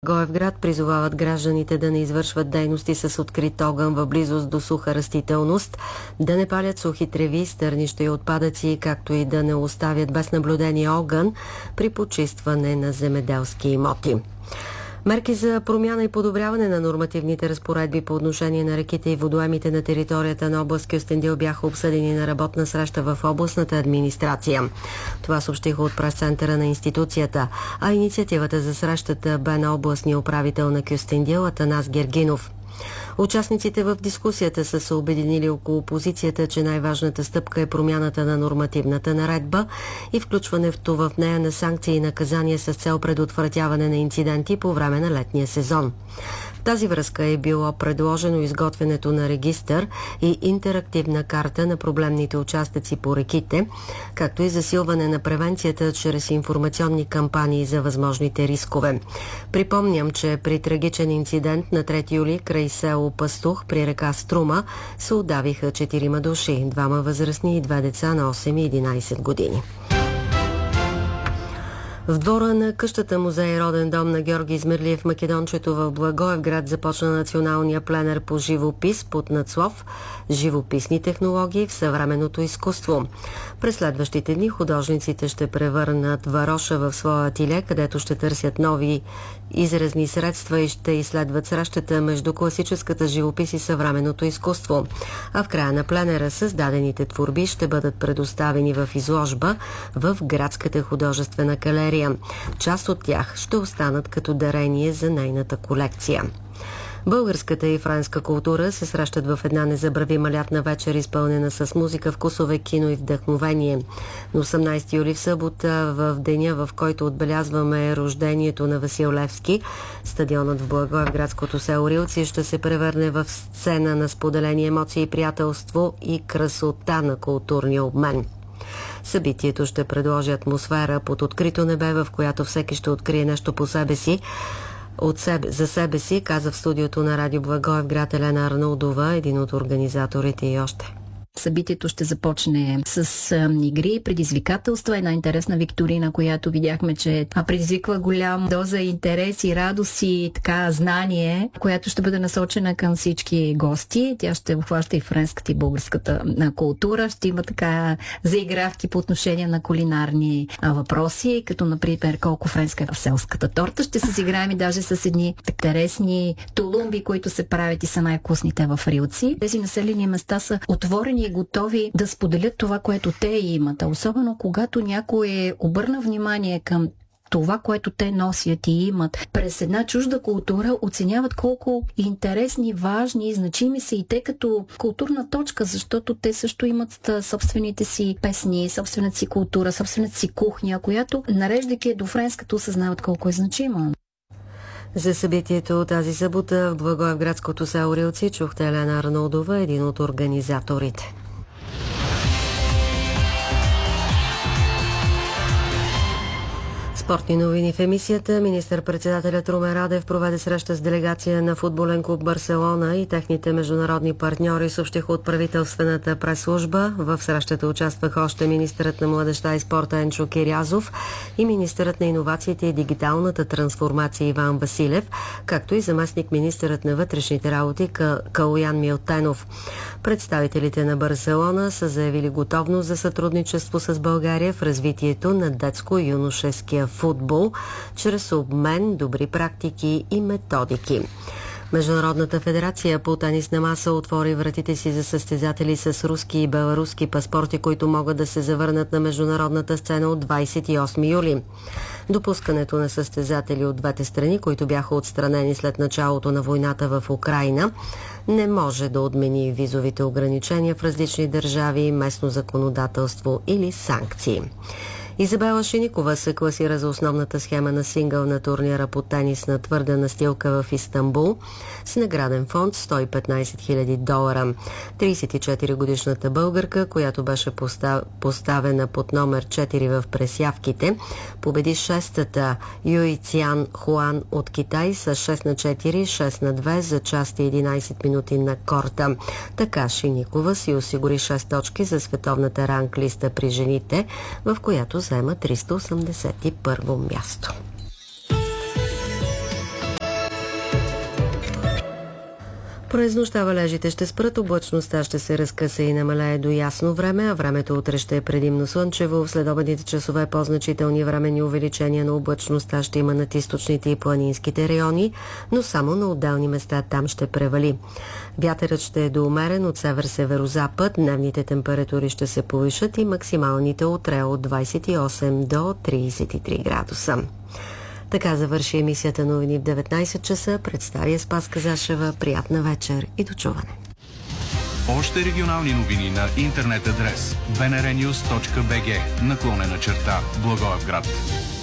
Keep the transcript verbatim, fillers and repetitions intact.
Благоевград призовават гражданите да не извършват дейности с открит огън в близост до суха растителност, да не палят сухи треви, стърнища и отпадъци, както и да не оставят без наблюдение огън при почистване на земеделски имоти. Мерки за промяна и подобряване на нормативните разпоредби по отношение на реките и водоемите на територията на област Кюстендил бяха обсъдени на работна среща в областната администрация. Това съобщиха от прес-центъра на институцията, а инициативата за срещата бе на областния управител на Кюстендил Атанас Гергинов. Участниците в дискусията са се обединили около позицията, че най-важната стъпка е промяната на нормативната наредба и включването в нея на санкции и наказания с цел предотвратяване на инциденти по време на летния сезон. В тази връзка е било предложено изготвянето на регистър и интерактивна карта на проблемните участъци по реките, както и засилване на превенцията чрез информационни кампании за възможните рискове. Припомням, че при трагичен инцидент на трети юли край село Пастух при река Струма се удавиха четирима души, двама възрастни и две деца на осем и единайсет години. В двора на къщата музей Роден дом на Георги Измирлиев Македончето в Благоевград започна националния пленер по живопис под надслов «Живописни технологии в съвременното изкуство». През следващите дни художниците ще превърнат вароша в своя ателие, където ще търсят нови изразни средства и ще изследват срещата между класическата живопис и съвременното изкуство. А в края на пленера създадените творби ще бъдат предоставени в изложба в Градската художествена галерия. Част от тях ще останат като дарение за нейната колекция. Българската и френска култура се срещат в една незабравима лятна вечер, изпълнена с музика, вкусове, кино и вдъхновение. На осемнайсети юли в събота, в деня, в който отбелязваме рождението на Васил Левски, стадионът в Благоевградското село Рилци ще се превърне в сцена на споделени емоции, приятелство и красота на културния обмен. Събитието ще предложи атмосфера под открито небе, в която всеки ще открие нещо по себе си, от себе, за себе си, каза в студиото на Радио Благоевград Елена Арнаудова, един от организаторите и още. Събитието ще започне с а, игри, предизвикателства, една интересна викторина, която видяхме, че предизвиква голям доза интерес и радост и така знание, която ще бъде насочена към всички гости. Тя ще обхваща и френската и българската а, култура. Ще има така заигравки по отношение на кулинарни а, въпроси, като например колко френска е в селската торта. Ще се играем и даже с едни интересни тулумби, които се правят и са най-вкусните в Рилци. Тези населени места са отворени и готови да споделят това, което те имат. А особено когато някой е обърна внимание към това, което те носят и имат през една чужда култура, оценяват колко интересни, важни и значими са и те като културна точка, защото те също имат собствените си песни, собствената си култура, собствената си кухня, която, нареждайки до френската, осъзнават колко е значима. За събитието тази събота в Благоевградското село Рилци чухте Елена Арнаудова, един от организаторите. Спортни новини в емисията. Министър-председателят Румен Радев проведе среща с делегация на футболен клуб Барселона и техните международни партньори, съобщиха от правителствената прес-служба. В срещата участваха още министърът на младежта и спорта Енчо Кирязов и министърът на иновациите и дигиталната трансформация Иван Василев, както и заместник министърът на вътрешните работи Калоян Милтенов. Представителите на Барселона са заявили готовност за сътрудничество с България в развитието на детско-юношеския футбол, чрез обмен, добри практики и методики. Международната федерация по тенис на маса отвори вратите си за състезатели с руски и беларуски паспорти, които могат да се завърнат на международната сцена от двайсет и осми юли. Допускането на състезатели от двете страни, които бяха отстранени след началото на войната в Украйна, не може да отмени визовите ограничения в различни държави, местно законодателство или санкции. Изабела Шиникова се класира за основната схема на сингъл на турнира по тенис на твърда настилка в Истанбул с награден фонд сто и петнайсет хиляди долара. трийсет и четири годишната българка, която беше поставена под номер четири в пресявките, победи шестата Юй Цян Хуан от Китай с шест на четири, шест на две за час и единайсет минути на корта. Така Шиникова си осигури шест точки за световната ранглиста при жените, в която заема триста осемдесет и първо място. През нощта валежите ще спрат, облачността ще се разкъса и намалее до ясно време, а времето утре ще е предимно слънчево. В следобедните часове по-значителни временни увеличения на облачността ще има над източните и планинските райони, но само на отделни места там ще превали. Вятърът ще е до умерен от север-северозапад, дневните температури ще се повишат и максималните утре от двадесет и осем до тридесет и три градуса. Така завърши емисията новини в деветнадесет часа. Представя Спаска Зашева. Приятна вечер и до чуване. Още регионални новини на интернет адрес би ен ар нюз точка би джи наклонена черта Благоевград.